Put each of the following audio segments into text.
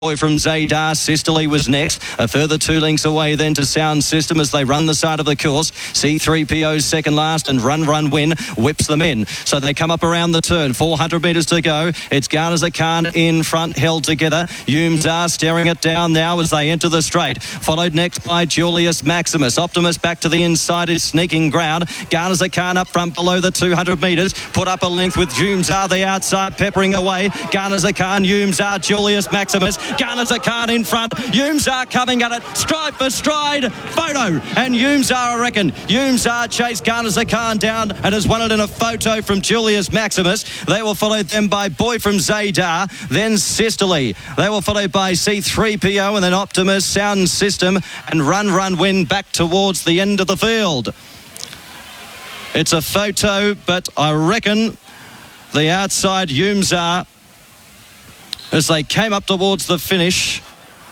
Boy from Zadar. Sisterly was next. A further 2 lengths away then to Sound System as they run the side of the course. C3PO second last and Run Win whips them in. So they come up around the turn. 400 metres to go. It's Garner Khan in front, held together. Yumzar staring it down now as they enter the straight. Followed next by Julius Maximus. Optimus back to the inside is sneaking ground. Garner Khan up front below the 200 metres. Put up a length with Yumzar the outside, peppering away. Garner Khan, Yumzar, Julius Maximus. Garner Khan in front. Yumzar coming at it. Stride for stride. Photo. And Yumzar, I reckon. Yumzar chased Garner Khan down and has won it in a photo from Julius Maximus. They will follow them by Boy from Zadar. Then Sisterly. They will follow by C3PO and then Optimus, Sound System and Run Win back towards the end of the field. It's a photo, but I reckon the outside Yumzar as they came up towards the finish.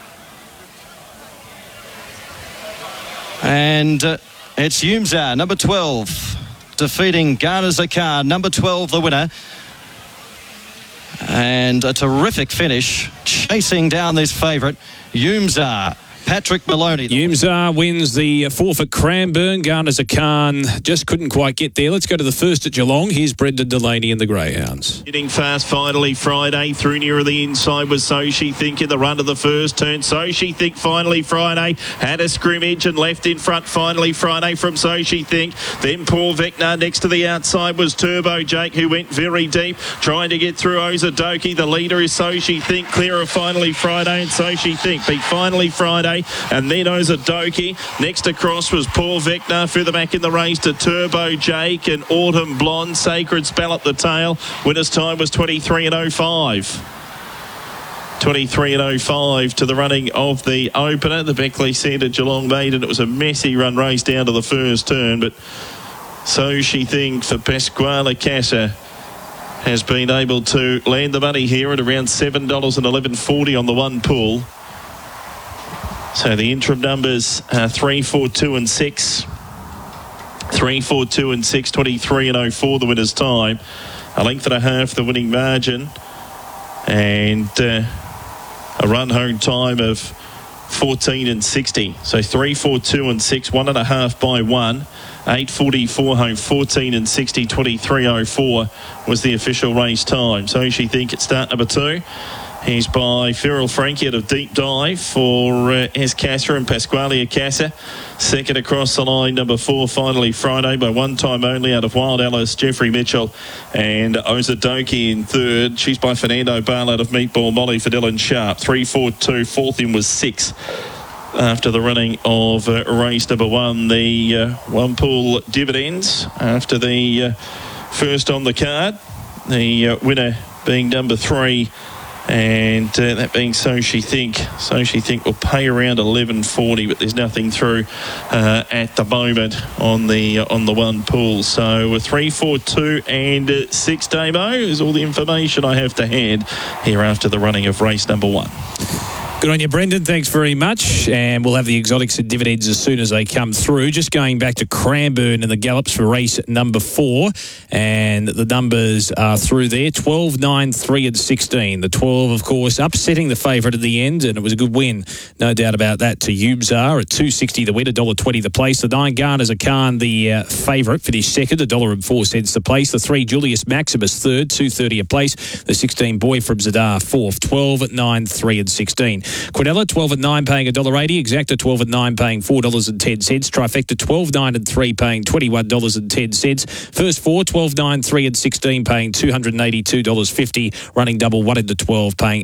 And it's Yumzar, number 12, defeating Garner Khan, number 12, the winner. And a terrific finish, chasing down this favourite, Yumzar. Patrick Maloney. Yumzar wins the 4 for Cranbourne. Garner Khan just couldn't quite get there. Let's go to the first at Geelong. Here's Brendan Delaney and the Greyhounds. Getting fast finally Friday. Through nearer the inside was So She Think in the run to the first turn. So She Think finally Friday. Had a scrimmage and left in front finally Friday from So She Think. Then Paul Vecna. Next to the outside was Turbo Jake, who went very deep trying to get through Ozadoki. The leader is So She Think. Clear of finally Friday and So She Think beat finally Friday. And then Ozadoki. Next across was Paul Vecna. Further back in the race to Turbo Jake and Autumn Blonde. Sacred Spell at the tail. Winner's time was 23.05. 23.05 to the running of the opener. The Beckley Centre Geelong Maiden. It was a messy run race down to the first turn, but So She Think for Pasquale Casa has been able to land the money here at around $7.11.40 on the one pool. So the interim numbers are 3, 4, 2 and 6. 3, 4, 2 and 6, 23.04 the winner's time. A length and a half the winning margin. And a run home time of 14 and 60. So 3, 4, 2 and 6, 1.5 by 1. 8.44 home, 14 and 60, 23.04 was the official race time. So She Think at start number 2. He's by Feral Frankie out of Deep Dive for Escassa and Pasquale Casa. Second across the line, number 4, finally Friday by one time only out of Wild Alice, Jeffrey Mitchell and Ozadoki in third. She's by Fernando Bale out of Meatball Molly for Dylan Sharp. 3, 4, 2, fourth in was 6. After the running of race number 1, the one pool dividends after the first on the card. The winner being number 3. And that being So She Think. So She Think will pay around $11.40, but there's nothing through at the moment on the one pool. So 3, 4, 2 and 6, Damo is all the information I have to hand here after the running of race number 1. Good on you, Brendan. Thanks very much. And we'll have the exotics and dividends as soon as they come through. Just going back to Cranbourne and the gallops for race number 4. And the numbers are through there. 12, 9, 3 and 16. The 12, of course, upsetting the favourite at the end. And it was a good win, no doubt about that, to Yumzar at $2.60 the win, $1.20 the place. The 9, Garner Khan, the favourite, finished second, $1.04 the place. The 3, Julius Maximus, third, $2.30 a place. The 16, Boy from Zadar, fourth. 12, 9, 3 and 16. Quinella, 12 and 9 paying $1.80. Exacta, 12 and 9 paying $4.10. Trifecta, 12, 9 and 3 paying $21.10. First 4, 12, 9, 3 and 16 paying $282.50. Running double 1 into 12 paying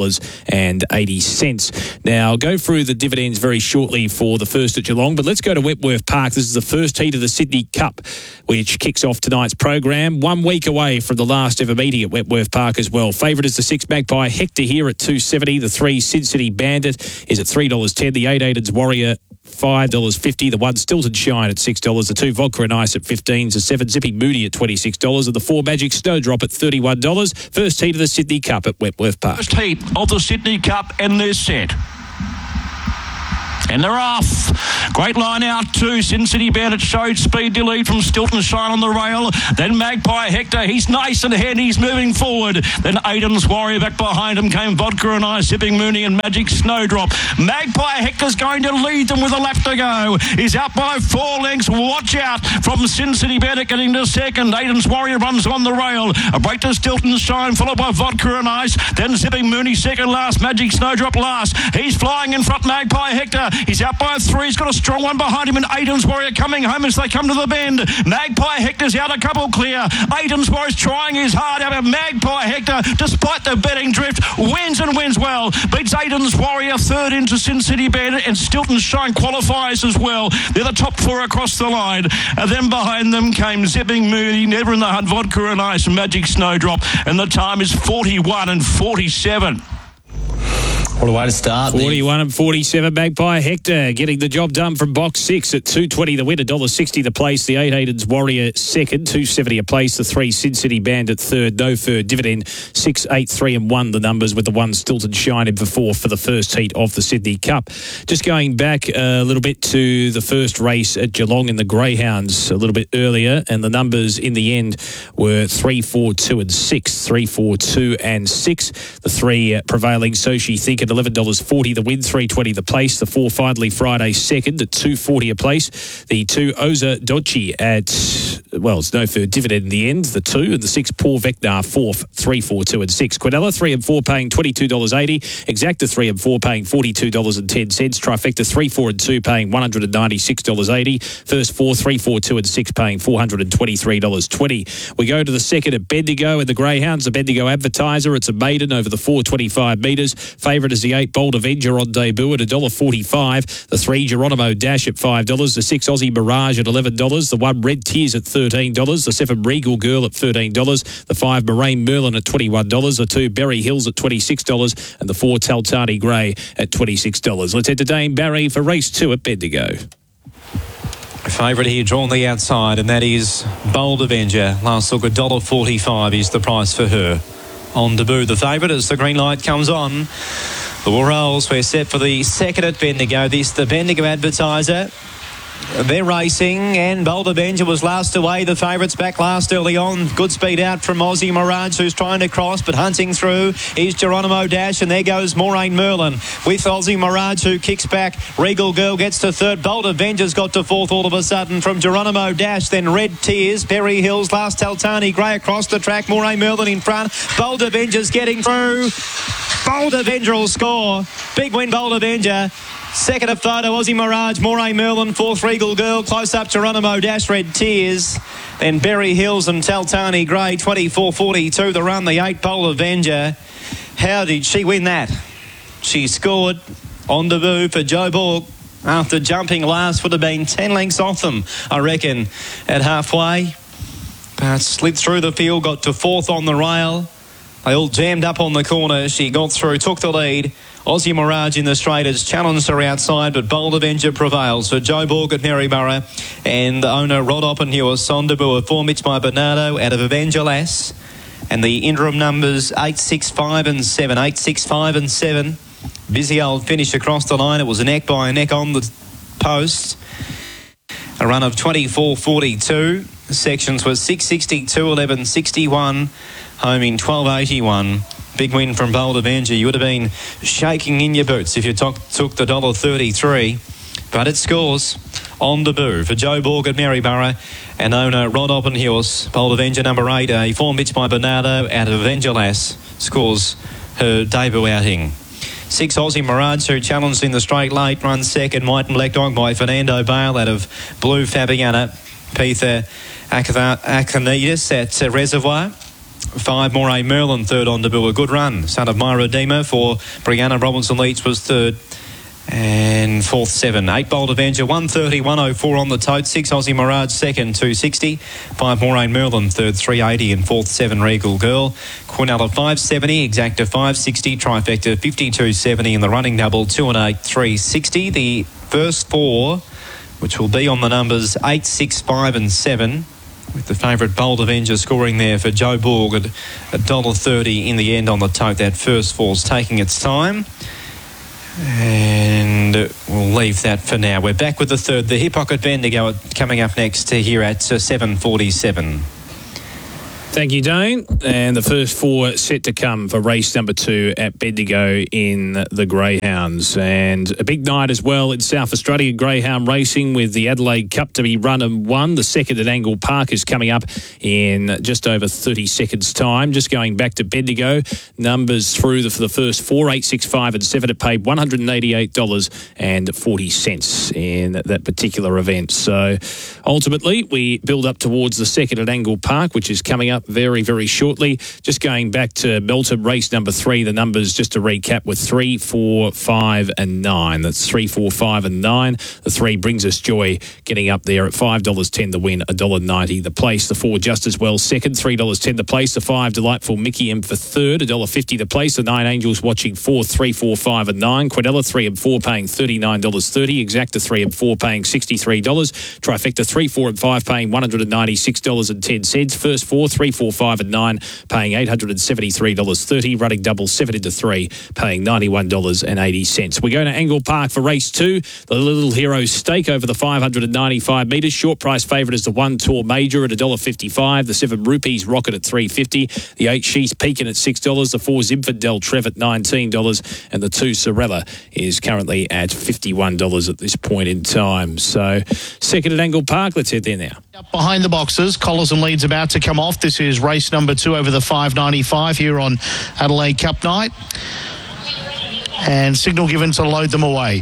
$8.80. Now, I'll go through the dividends very shortly for the first at Geelong, but let's go to Wentworth Park. This is the first heat of the Sydney Cup, which kicks off tonight's program. 1 week away from the last ever meeting at Wentworth Park as well. Favourite is the 6, Magpie Hector here at $2.70. The 3, Sid City Bandit is at $3.10. The 8, Aiden's Warrior, $5.50. The 1, Stilton Shine at $6. The 2, Vodka and Ice at $15. The 7, Zippy Moody at $26. And the 4, Magic Snowdrop at $31. First heat of the Sydney Cup at Wentworth Park. First heat of the Sydney Cup, and they're set. And they're off. Great line out too. Sin City Bandit showed speed to lead from Stilton Shine on the rail. Then Magpie Hector. He's nice and ahead. He's moving forward. Then Aiden's Warrior back behind him came Vodka and I, Sipping Mooney and Magic Snowdrop. Magpie Hector's going to lead them with a lap to go. He's out by 4 lengths. Watch out from Sin City Bandit getting to second. Aiden's Warrior runs on the rail. A break to Stilton Shine followed by Vodka and Ice. Then Sipping Mooney second last. Magic Snowdrop last. He's flying in front. Magpie Hector. He's out by 3. He's got a strong one behind him, and Aiden's Warrior coming home as they come to the bend. Magpie Hector's out a couple clear. Aiden's Warrior's trying his hard out, but Magpie Hector, despite the betting drift, wins and wins well. Beats Aiden's Warrior third into Sin City Bandit, and Stilton Shine qualifies as well. They're the top 4 across the line. And then behind them came Zipping Moody, Never in the Hunt, Vodka and Ice, Magic Snowdrop, and the time is 41 and 47. What a way to start. 41 and 47. Magpie Hector getting the job done from box 6 at $2.20 the win, $1.60 the place. The 8 Aiden's Warrior second, $2.70 a place. The 3 Sin City Bandit third, no fur dividend, 6, 8, 3 and 1 the numbers, with the 1 Stilton Shine in for 4 for the first heat of the Sydney Cup. Just going back a little bit to the first race at Geelong in the Greyhounds a little bit earlier, and the numbers in the end were 3, 4, 2 and 6. 3, 4, 2 and 6. The 3 prevailing, So She Think, at $11.40 the win, $3.20 the place. The 4 Finally Friday second at $2.40 a place. The 2 Oza Dodgy at, well, it's no fur dividend in the end. The 2 and the 6 Paul Vecnar fourth, 3, 4, 2 and 6. Quinella 3 and 4 paying $22.80. Exacta 3 and 4 paying $42.10. Trifecta 3, 4 and 2 paying $196.80. First 4, 3, 4, 2 and 6 paying $423.20. We go to the second at Bendigo in the Greyhounds. The Bendigo Advertiser. It's a maiden over the 425 metres. Favourite is the 8 Bold Avenger on debut at $1.45. The 3 Geronimo Dash at $5. The 6 Aussie Mirage at $11. The 1 Red Tears at $13. The 7 Regal Girl at $13. The 5 Moraine Merlin at $21. The 2 Berry Hills at $26. And the 4 Taltani Grey at $26. Let's entertain Barry for race 2 at Bendigo. Favourite here drawn the outside, and that is Bold Avenger. Last look, $1.45 is the price for her. On debut, the favourite as the green light comes on. The rolls, we're set for the second at Bendigo. This, the Bendigo Advertiser. They're racing, and Bold Avenger was last away. The favourites back last early on. Good speed out from Aussie Mirage, who's trying to cross, but hunting through is Geronimo Dash, and there goes Moraine Merlin with Aussie Mirage, who kicks back. Regal Girl gets to third. Bold Avenger's got to fourth all of a sudden from Geronimo Dash. Then Red Tears, Berry Hills, last Taltani Grey across the track. Moraine Merlin in front. Bold Avenger's getting through. Bold Avenger will score. Big win, Bold Avenger. Second of photo, Aussie Mirage, Moraine Merlin. Fourth, Regal Girl. Close up, Geronimo Dash, Red Tears. Then Berry Hills and Taltani Grey, 24.42 the run. The 8, Bold Avenger. How did she win that? She scored on debut for Joe Borg. After jumping last, would have been 10 lengths off them, I reckon, at halfway. But slid through the field, got to fourth on the rail. They all jammed up on the corner. She got through, took the lead. Aussie Mirage in the straight has challenged her outside, but Bold Avenger prevails for Joe Borg at Maryborough. And the owner, Rod Oppenheuer, on debut at 4 Mitch by Bernardo out of Avenger Lass. And the interim numbers 8, 6, 5 and 7. 8, 6, 5 and 7. Busy old finish across the line. It was a neck by a neck on the post. A run of 24.42. Sections were 6.62, 11.61. Home in 12.81. Big win from Bold Avenger. You would have been shaking in your boots if you took the $1.33. But it scores on debut for Joe Borg at Maryborough and owner Rod Oppenheuer. Bold Avenger number 8, a 4 Mitch by Bernardo out of Avenger Lass, scores her debut outing. 6 Aussie Mirage, who challenged in the straight late, runs second. White and Black Dog by Fernando Bale out of Blue Fabiana. Peter Aconides at Reservoir. 5 Moraine Merlin third on debut, a good run. Son of Myra Dema for Brianna Robinson Leach was third. And fourth 7. 8 Bold Avenger, 130, 104 on the tote. 6 Aussie Mirage second, 260. 5 Moraine Merlin third, 380. And fourth 7 Regal Girl. Quinella 570, Exacta 560. Trifecta 5270. And the running double 2 and 8, 360. The first 4, which will be on the numbers 8, 6, 5 and 7. With the favourite Bold Avenger scoring there for Joe Borg at $1.30 in the end on the tote. That first fall's taking its time. And we'll leave that for now. We're back with the third. The Hip Pocket Bendigo coming up next here at 7:47. Thank you, Dane. And the first four set to come for race number 2 at Bendigo in the Greyhounds. And a big night as well in South Australia Greyhound racing with the Adelaide Cup to be run and won. The second at Angle Park is coming up in just over 30 seconds' time. Just going back to Bendigo, numbers through for the first 4, 8, 6, 5 and 7. It paid $188.40 in that particular event. So ultimately, we build up towards the second at Angle Park, which is coming up very, very shortly. Just going back to Melton, race number 3, the numbers, just to recap, were 3, 4, 5 and 9. That's 3, 4, 5 and 9. The 3 brings us joy, getting up there at $5.10 the win, $1.90 the place. The 4 just as well second, $3.10 the place. The 5 Delightful Mickey M for third, $1.50 the place. The 9 Angels watching fourth, 3, 4, 5 and 9. Quadella 3 and 4 paying $39.30. Exacta 3 and 4 paying $63. Trifecta 3, 4 and 5 paying $196.10. First 4, 3, 4, 5 and 9 paying $873.30. Running double 7 into 3 paying $91.80. We go to Angle Park for race 2. The Little Heroes Stake over the 595 metres. Short price favourite is the 1 Tour Major at $1.55. The 7 Rupees Rocket at $3.50. The 8 She's Pekin at $6. The 4 Zinfandel Trev at $19. And the 2 Sorella is currently at $51 at this point in time. So second at Angle Park. Let's head there now. Up behind the boxes, Collars and Leeds about to come off. This is race number 2 over the 595 here on Adelaide Cup night. And signal given to load them away.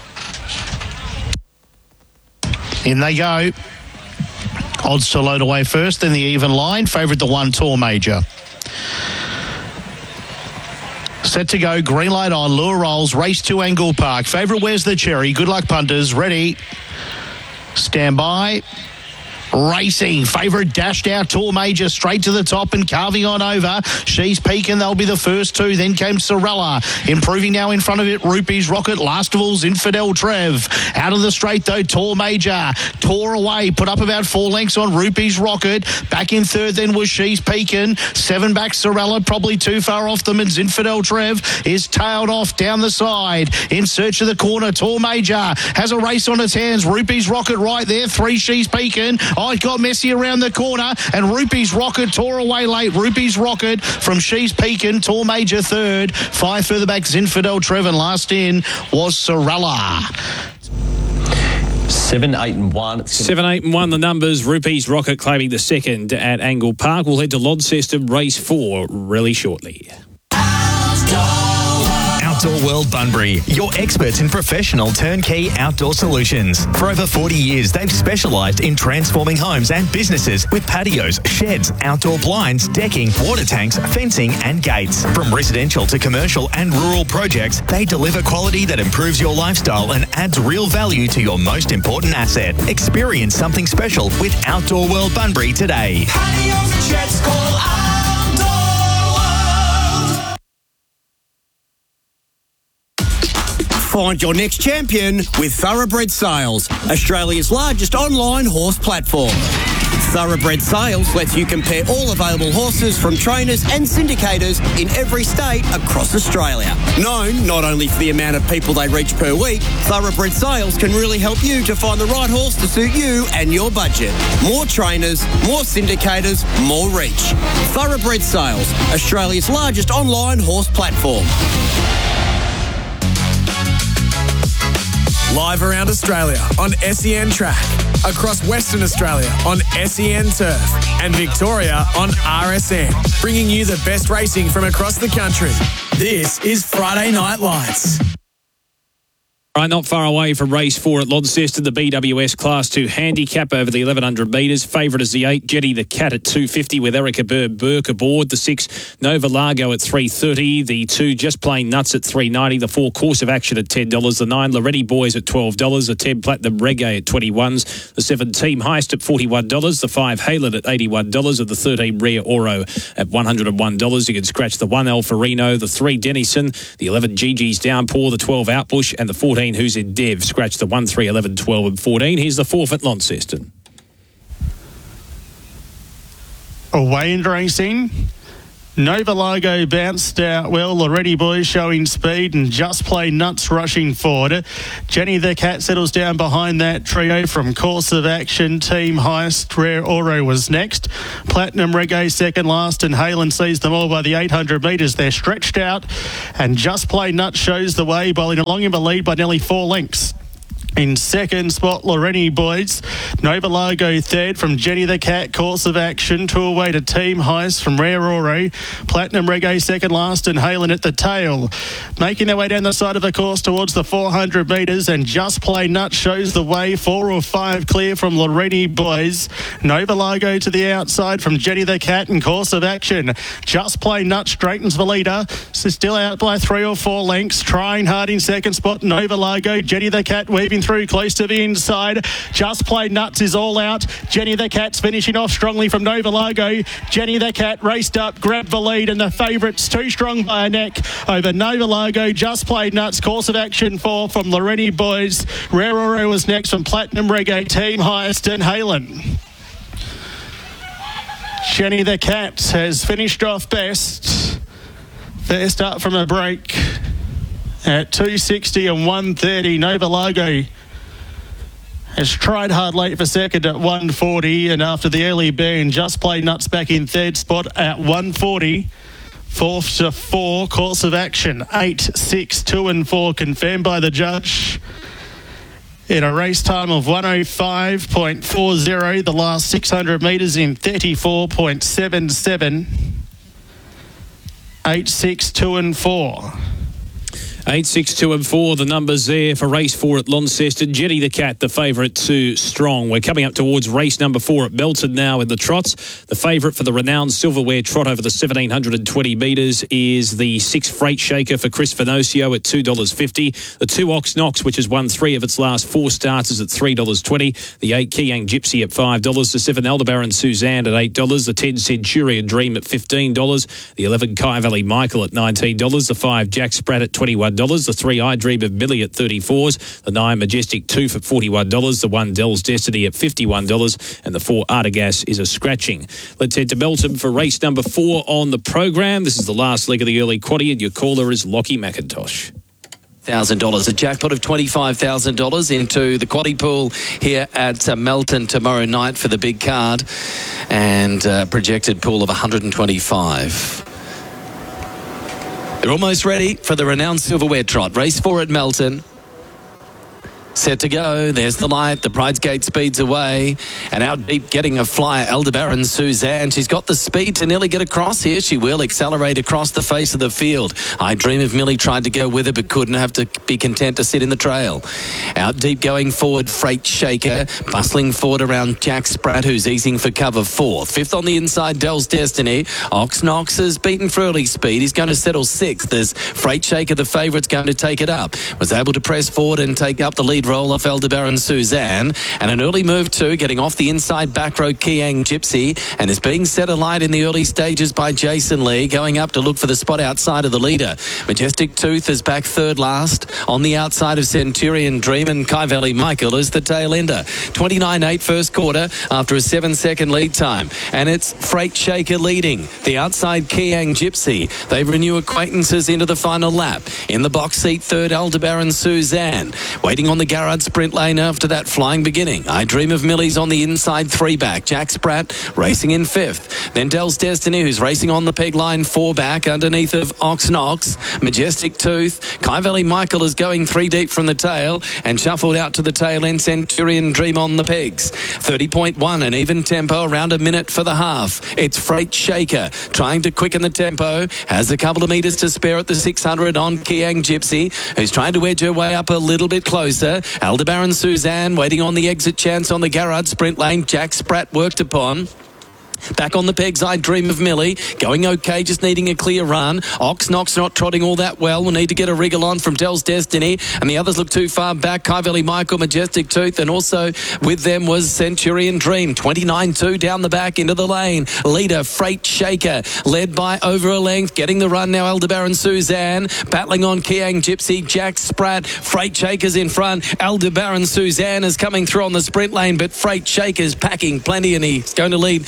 In they go. Odds to load away first, then the even line. Favourite the 1 Tour Major. Set to go, green light on, lure rolls, race 2 Angle Park. Favourite Where's the Cherry? Good luck punters, ready. Stand by. Racing, favourite dashed out, Tour Major straight to the top and carving on over. She's Pekin, they'll be the first 2. Then came Sorella, improving now in front of it. Rupees Rocket, last of all Zinfandel Trev. Out of the straight though, Tour Major tore away, put up about 4 lengths on Rupees Rocket. Back in third then was She's Pekin. 7 back Sorella, probably too far off them, and Zinfandel Trev is tailed off down the side in search of the corner. Tour Major has a race on its hands. Rupees Rocket right there, 3 She's Pekin. Oh, it got messy around the corner, and Rupees Rocket tore away late. Rupees Rocket from She's Pekin, Tour Major third. 5 further back, Zinfandel Trev, and last in was Sorella. 7, 8 and 1. 7, 8 and 1 the numbers. Rupees Rocket claiming the second at Angle Park. We'll head to Launceston race 4 really shortly. Outdoor World Bunbury, your experts in professional turnkey outdoor solutions. For over 40 years, they've specialised in transforming homes and businesses with patios, sheds, outdoor blinds, decking, water tanks, fencing and gates. From residential to commercial and rural projects, they deliver quality that improves your lifestyle and adds real value to your most important asset. Experience something special with Outdoor World Bunbury today. Patios and sheds, call Outdoor World. Find your next champion with Thoroughbred Sales, Australia's largest online horse platform. Thoroughbred Sales lets you compare all available horses from trainers and syndicators in every state across Australia. Known not only for the amount of people they reach per week, Thoroughbred Sales can really help you to find the right horse to suit you and your budget. More trainers, more syndicators, more reach. Thoroughbred Sales, Australia's largest online horse platform. Live around Australia on SEN Track, across Western Australia on SEN Turf, and Victoria on RSN, bringing you the best racing from across the country. This is Friday Night Lights. Right, not far away from race 4 at Launceston, the BWS Class 2 handicap over the 1,100 metres. Favourite is the 8, Jetty the Cat at $2.50 with Erica Burke aboard. The 6, Nova Largo at $3.30. The 2, Just Plain Nuts at $3.90. The 4, Course of Action at $10. The 9, Loretti Boys at $12. The 10, Platinum Reggae at $21. The 7, Team Heist at $41. The 5, Halen at $81. And the 13, Rhea Oro at $101. You can scratch the 1, Alfarino. The 3, Dennison. The 11, Gigi's Downpour. The 12, Outbush. And the 14, Who's in Dev. Scratch the 1, 3, 11, 12 and 14. Here's the 4th at Launceston. Away in racing. Nova Largo bounced out well. Already Boys showing speed and Just Play Nuts rushing forward. Jenny the Cat settles down behind that trio from Course of Action. Team Heist, Rare Oro was next. Platinum Reggae second last, and Halen sees them all by the 800 metres. They're stretched out and Just Play Nuts shows the way, bowling along in the lead by nearly 4 lengths. In second spot, Loreni Boys. Nova Largo third from Jenny the Cat, Course of Action. 2 away to Team Heist from Rare Oro. Platinum Reggae second last, and Halen at the tail. Making their way down the side of the course towards the 400 metres, and Just Play Nuts shows the way. 4 or 5 clear from Loreni Boys. Nova Largo to the outside from Jenny the Cat and Course of Action. Just Play Nuts straightens the leader. Still out by 3 or 4 lengths. Trying hard in second spot, Nova Largo. Jenny the Cat weaving through close to the inside. Just Play Nuts is all out. Jenny the Cat's finishing off strongly from Nova Largo. Jenny the Cat raced up, grabbed the lead, and the favourites too strong by a neck over Nova Largo. Just Play Nuts, Course of Action 4 from Loreni Boys. Rare Oro was next from Platinum Reggae, Team Highest, and Halen. Jenny the Cat has finished off best. First up from a break at 260 and 130. Nova Largo has tried hard late for second at 140, and after the early burn, Just Play Nuts back in third spot at 140. Fourth to 4, Course of Action 8, 6, 2 and 4 confirmed by the judge in a race time of 105.40. The last 600 metres in 34.77. 8, 6, 2 and 4. 8, 6, 2 and 4, the numbers there for race 4 at Launceston. Jenny the Cat, the favourite, too strong. We're coming up towards race number 4 at Belton now in the trots. The favourite for the renowned silverware trot over the 1,720 metres is the 6 Freight Shaker for Chris Finocio at $2.50. The 2 Ox Knox, which has won 3 of its last 4 starts, is at $3.20. The 8 Kiyang Gypsy at $5. The 7 Aldebaran Suzanne at $8. The 10 Centurion Dream at $15. The 11 Kai Valley Michael at $19. The 5 Jack Sprat at $21. The 3 I Dream of Millie at $34. The 9 Majestic 2 for $41. The 1 Dell's Destiny at $51. And the 4 Artigas is a scratching. Let's head to Melton for race number 4 on the program. This is the last leg of the early quaddie, and your caller is Lockie McIntosh. $1,000, a jackpot of $25,000 into the quaddie pool here at Melton tomorrow night for the big card, and projected pool of 125. They're almost ready for the renowned silverware trot. Race 4 at Melton. Set to go. There's the light. The Pridesgate speeds away. And out deep getting a flyer, Aldebaran Suzanne. She's got the speed to nearly get across here. She will accelerate across the face of the field. I Dream of Millie tried to go with her but couldn't, have to be content to sit in the trail. Out deep going forward, Freight Shaker. Bustling forward around Jack Sprat, who's easing for cover 4th. 5th on the inside, Dell's Destiny. Ox Knox has beaten for early speed. He's going to settle 6th as Freight Shaker, the favourite's going to take it up. Was able to press forward and take up the lead roll off Aldebaran Suzanne, and an early move too, getting off the inside back row Kiyang Gypsy, and is being set alight in the early stages by Jason Lee, going up to look for the spot outside of the leader. Majestic Tooth is back third last on the outside of Centurion Dream, and Kai Valley Michael is the tail ender. 29.8 first quarter after a 7-second lead time, and it's Freight Shaker leading. The outside Kiyang Gypsy. They renew acquaintances into the final lap. In the box seat third, Aldebaran Suzanne. Waiting on the Garrard sprint lane after that flying beginning. I Dream of Millie's on the inside 3 back. Jack Sprat racing in 5th. Then Dell's Destiny, who's racing on the peg line 4 back underneath of Ox Knox. Majestic Tooth. Kai Valley Michael is going 3 deep from the tail and shuffled out to the tail end. Centurion Dream on the pegs. 30.1, an even tempo, around a minute for the half. It's Freight Shaker trying to quicken the tempo. Has a couple of metres to spare at the 600 on Kiyang Gypsy, who's trying to edge her way up a little bit closer. Aldebaran Suzanne waiting on the exit chance on the Garrard sprint lane. Jack Sprat worked upon. Back on the pegs, I Dream of Millie. Going okay, just needing a clear run. Ox Knox not trotting all that well. We'll need to get a wriggle on from Dell's Destiny. And the others look too far back. Kai Valley Michael, Majestic Tooth. And also with them was Centurion Dream. 29.2 down the back into the lane. Leader, Freight Shaker. Led by over a length. Getting the run now, Aldebaran Suzanne. Battling on Kiyang Gypsy. Jack Sprat. Freight Shaker's in front. Aldebaran Suzanne is coming through on the sprint lane. But Freight Shaker's packing plenty. And he's going to lead nearly all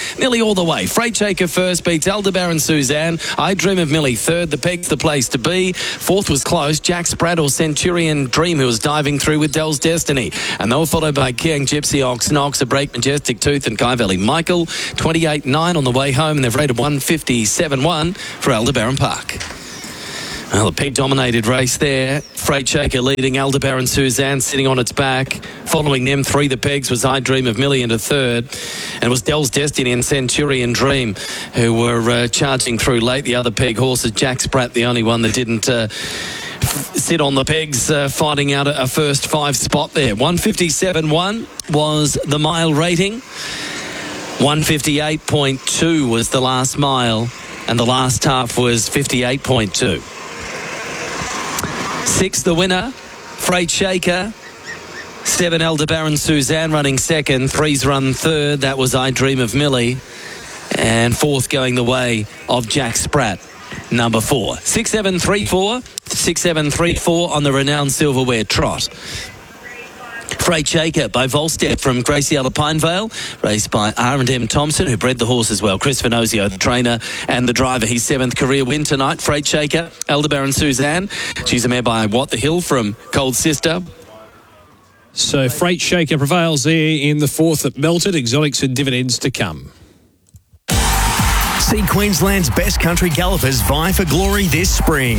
all the way. Freight Shaker first beats Aldebaran Suzanne. I Dream of Millie third. The Peg's the place to be. Fourth was close. Jack Spratt or Centurion Dream, who was diving through with Dell's Destiny. And they were followed by King, Gypsy Ox, Knox, A Break, Majestic Tooth and Kai Valley Michael. 28.9 on the way home, and they've rated 157.1 for Aldebaran Park. Well, a peg-dominated race there. Freight Shaker leading, Aldebaran Suzanne sitting on its back. Following them, three the pegs was I Dream of Millie into third. And it was Dell's Destiny and Centurion Dream who were charging through late. The other peg horses, Jack Spratt, the only one that didn't sit on the pegs, fighting out a first five spot there. 157.1 was the mile rating. 158.2 was the last mile. And the last half was 58.2. 6 the winner, Freight Shaker. 7 Aldebaran Suzanne running second. 3's run third. That was I Dream of Millie. And 4th going the way of Jack Spratt, number 4. 6-7-3-4. 6-7-3-4 on the renowned Silverware Trot. Freight Shaker by Volstep from Gracie Ella Pinevale, raced by R&M Thompson, who bred the horse as well. Chris Venozio, the trainer and the driver. His 7th career win tonight. Freight Shaker, Aldebaran Suzanne. She's a mare by What the Hill from Cold Sister. So Freight Shaker prevails there in the 4th at Melton. Exotics and dividends to come. See Queensland's best country gallopers vie for glory this spring.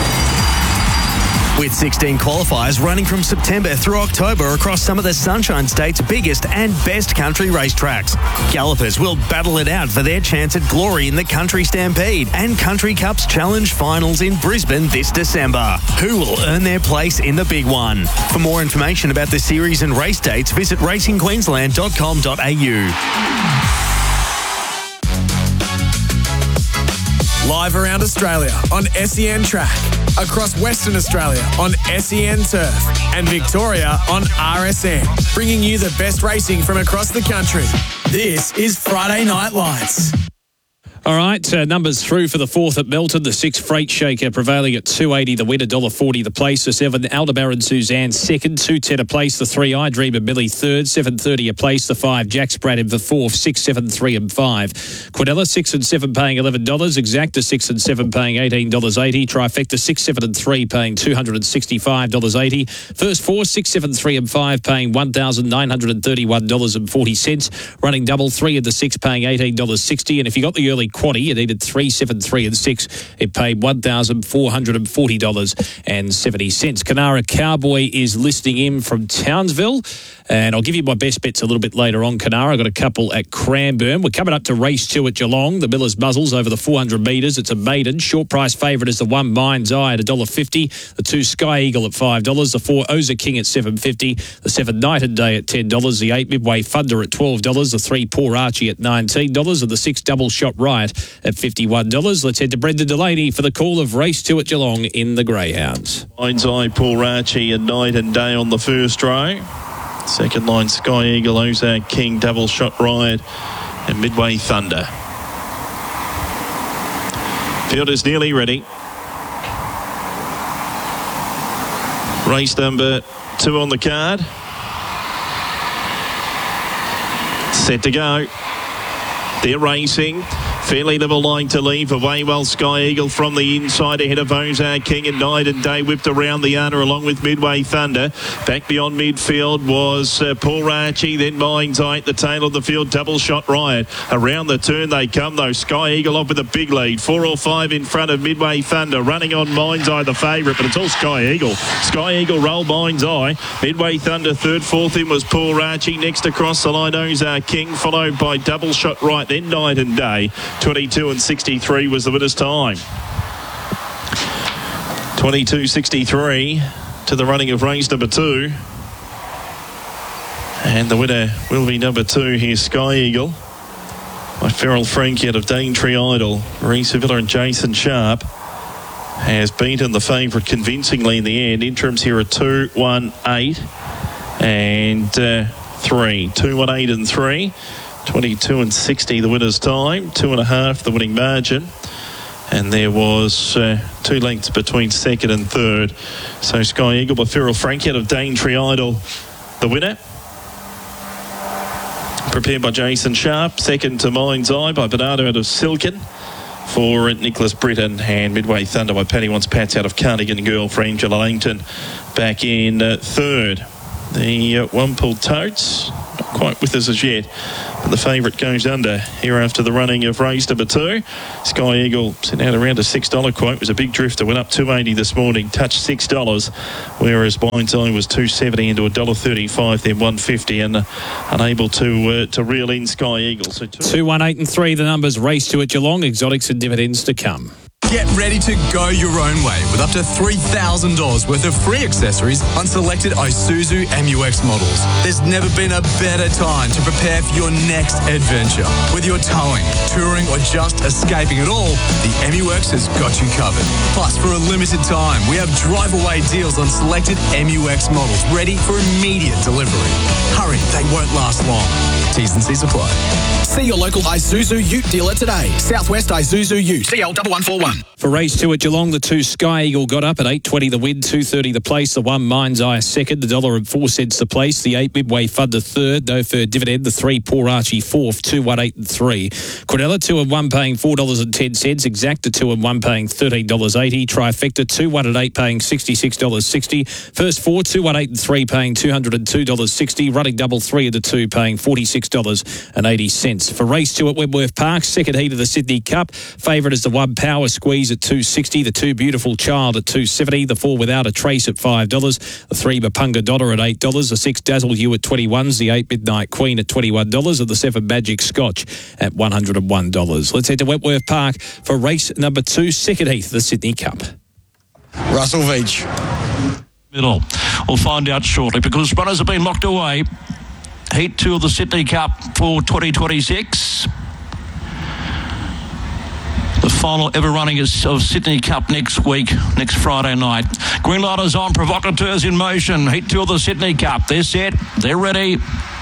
With 16 qualifiers running from September through October across some of the Sunshine State's biggest and best country racetracks. Gallopers will battle it out for their chance at glory in the Country Stampede and Country Cups Challenge Finals in Brisbane this December. Who will earn their place in the big one? For more information about the series and race dates, visit racingqueensland.com.au. Live around Australia on SEN Track, across Western Australia on SEN Turf, and Victoria on RSN, bringing you the best racing from across the country. This is Friday Night Lights. All right, numbers through for the 4th at Melton. The 6 Freight Shaker prevailing at $2.80. The winner $1.40 the place. The 7 Aldebaran Suzanne second. $2.10 a place. The 3 I Dream of Millie third. $7.30 a place. The 5 Jack Spratt in the 4th. 6, 7, 3 and 5. Quadella 6 and 7 paying $11. Exacta 6 and 7 paying $18.80. Trifecta 6, 7 and 3 paying $265.80. First 4 6, 7, 3 and 5 paying $1,931.40. Running double 3 of the 6 paying $18.60. And if you got the early quaddie, you needed 3, 7, 3 and 6. It paid $1,440.70. Canara Cowboy is listening in from Townsville, and I'll give you my best bets a little bit later on. Canara, I've got a couple at Cranbourne. We're coming up to race 2 at Geelong. The Miller's Muzzles over the 400 metres. It's a maiden. Short price favourite is the 1 Mind's Eye at $1.50. The 2 Sky Eagle at $5. The 4 Oza King at $7.50. The 7 Night and Day at $10. The 8 Midway Thunder at $12. The 3 Poor Archie at $19. And the 6 Double Shot Riot at $51. Let's head to Brendan Delaney for the call of race 2 at Geelong in the Greyhounds. Mind's Eye, Poor Archie and Night and Day on the first row. Second line, Sky Eagle, Ozark King, Double Shot Riot and Midway Thunder. Field is nearly ready. Race number 2 on the card. Set to go. They're racing. Fairly level line to leave. Away well Sky Eagle from the inside ahead of Ozark King and Night and Day whipped around the under along with Midway Thunder. Back beyond midfield was Poor Archie, then Mind's Eye at the tail of the field. Double Shot Riot. Around the turn they come though. Sky Eagle off with a big lead. 4 or 5 in front of Midway Thunder. Running on Mind's Eye the favourite, but it's all Sky Eagle. Sky Eagle roll Mind's Eye. Midway Thunder third. 4th in was Poor Archie. Next across the line Ozark King, followed by Double Shot Riot, then Night and Day. 22 and 63 was the winner's time. 22.63 to the running of race number 2. And the winner will be number 2 here, Sky Eagle, by Feral Frankie out of Daintree Idol. Reese Villa and Jason Sharp has beaten the favourite convincingly in the end. Interims here are 2, 1, 8 and 3. 2, 1, 8 and 3. 22 and 60 the winner's time. 2.5 the winning margin. And there was 2 lengths between second and third. So Sky Eagle by Feral Frankie out of Daintree Idol, the winner. prepared by Jason Sharp. Second to Mind's Eye by Bernardo out of Silken. For Nicholas Britton, and Midway Thunder by Paddy Wants Pats out of Cardigan Girl for Angela Langton back in third. The one pulled Totes, not quite with us as yet, but the favourite goes under here after the running of race number 2. Sky Eagle sent out around a $6 quote. It was a big drifter, went up $2.80 this morning, touched $6, whereas Mind's Eye was $2.70 into $1.35, then $1.50, and unable to reel in Sky Eagle. So 2, 1, 8 and 3, the numbers. Race 2 at Geelong, exotics and dividends to come. Get ready to go your own way with up to $3,000 worth of free accessories on selected Isuzu MU-X models. There's never been a better time to prepare for your next adventure. Whether you're towing, touring, or just escaping it all, the MU-X has got you covered. Plus, for a limited time, we have drive-away deals on selected MU-X models ready for immediate delivery. Hurry, they won't last long. T's and C's apply. See your local Isuzu Ute dealer today. Southwest Isuzu Ute. CL1141. For race 2 at Geelong, the 2 Sky Eagle got up at $8.20 the win, $2.30 the place, the 1 Mind's Eye second, $1.04 the place, the 8 Midway Thunder third, no third dividend, the 3 Poor Archie fourth, 2, 1, 8 and 3. Quinella 2 and 1 paying $4.10, Exacta 2 and 1 paying $13.80, Trifecta 2, 1 and 8 paying $66.60, First 4, 2, 1, 8 and 3 paying $202.60, Running Double 3 of the 2 paying $46.80. For race 2 at Wentworth Park, second heat of the Sydney Cup, favourite is the 1 Power Squeeze at $2.60, the 2 Beautiful Child at $2.70, the 4 Without a Trace at $5, the 3 Mapunga Donna at $8, the 6 Dazzle You at $21, the 8 Midnight Queen at $21, and the 7 Magic Scotch at $101. Let's head to Wentworth Park for race number 2, second heat of the Sydney Cup. Russell Veach. Middle. We'll find out shortly because runners have been locked away. Heat 2 of the Sydney Cup for 2026. The final ever running of Sydney Cup next Friday night. Green light is on, provocateurs in motion. Heat 2 of the Sydney Cup. They're set, they're ready.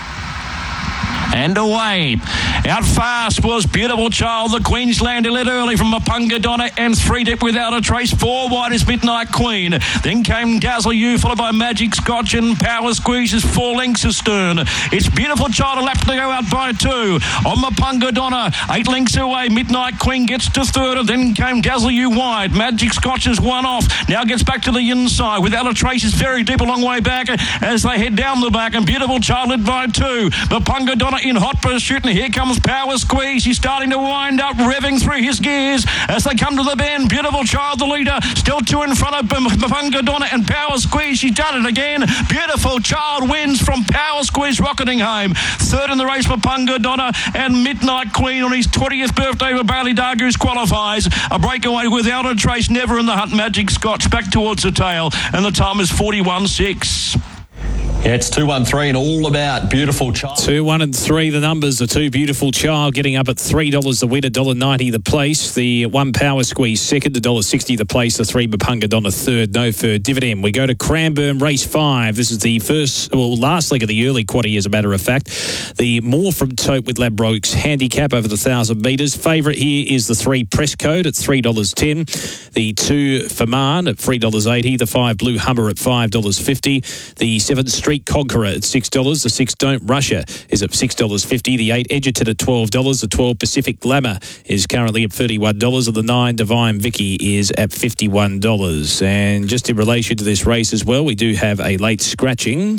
And away. Out fast was Beautiful Child. The Queenslander led early from Mapunga Donna and 3 deep Without a Trace. 4 wide is Midnight Queen. Then came Dazzle You, followed by Magic Scotch, and Power Squeeze is 4 lengths astern. It's Beautiful Child a lap to go out by 2. On Mapunga Donna, 8 lengths away. Midnight Queen gets to third, and then came Dazzle You wide. Magic Scotch is 1 off. Now gets back to the inside. Without a Trace is very deep, a long way back as they head down the back, and Beautiful Child led by 2. Mapunga Donna in hot pursuit, and here comes Power Squeeze. He's starting to wind up, revving through his gears as they come to the bend. Beautiful Child, the leader, still 2 in front of Mapunga Donna and Power Squeeze. She's done it again. Beautiful Child wins from Power Squeeze, rocketing home. Third in the race, Mapunga Donna, and Midnight Queen on his 20th birthday for Bailey Dargoose qualifies. A breakaway Without a Trace, never in the hunt. Magic Scotch back towards the tail, and the time is 41.6. Yeah, it's 2-1-3 and all about Beautiful Child. 2, 1 and 3, the numbers. The 2 Beautiful Child getting up at $3 the win, $1.90 the place. The 1 Power Squeeze second, $1.60 the place. The 3 Mapunga Donna third, no third dividend. We go to Cranbourne race 5. This is the last leg of the early quaddie, as a matter of fact. The More from Tote with Ladbrokes handicap over the 1,000 metres. Favourite here is the 3 Press Code at $3.10. The 2 Faman at $3.80. The 5 Blue Hummer at $5.50. The 7 Street Conqueror at $6. The 6 Don't Russia is at $6.50. The 8 Edgerton at $12. The 12 Pacific Glamour is currently at $31. And the 9 Divine Vicky is at $51. And just in relation to this race as well, we do have a late scratching.